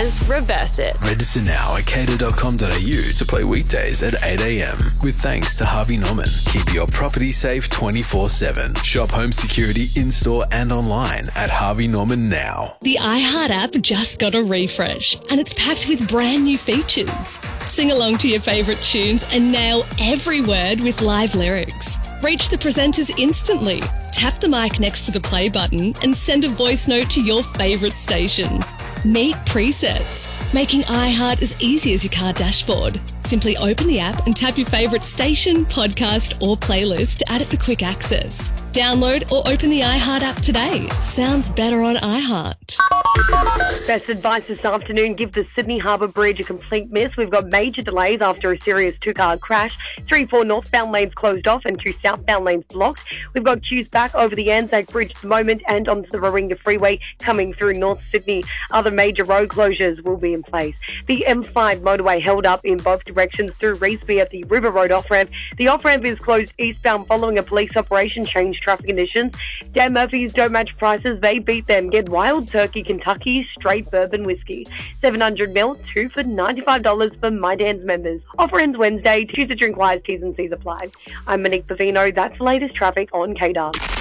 Cater's Reverse It. Register now at cater.com.au to play weekdays at 8 a.m. With thanks to Harvey Norman. Keep your property safe 24/7. Shop home security in-store and online at Harvey Norman now. The iHeart app just got a refresh and it's packed with brand new features. Sing along to your favourite tunes and nail every word with live lyrics. Reach the presenters instantly. Tap the mic next to the play button and send a voice note to your favourite station. Meet presets, making iHeart as easy as your car dashboard. Simply open the app and tap your favourite station, podcast or playlist to add it for quick access. Download or open the iHeart app today. Sounds better on iHeart. Best advice this afternoon, give the Sydney Harbour Bridge a complete miss. We've got major delays after a serious two-car crash. 3-4 northbound lanes closed off and 2 southbound lanes blocked. We've got queues back over the Anzac Bridge at the moment and onto the Warringah Freeway coming through North Sydney. Other major road closures will be in place. The M5 motorway held up in both directions through Revesby at the River Road off-ramp. The off-ramp is closed eastbound following a police operation, changed traffic conditions. Dan Murphy's don't match prices, they beat them. Get Wild Turkey Kentucky straight bourbon whiskey. 700ml, 2 for $95 for My Dan's members. Offer ends Wednesday. Choose to drink wise, T's and C's apply. I'm Monique Bavino. That's the latest traffic on KDAR.